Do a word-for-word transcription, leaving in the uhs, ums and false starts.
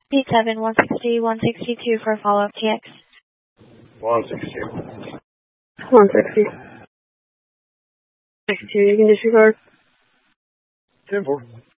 Eight seven one sixty one sixty two for a follow up T X. One sixty. One sixty. Sixty two. You can disregard. Ten four.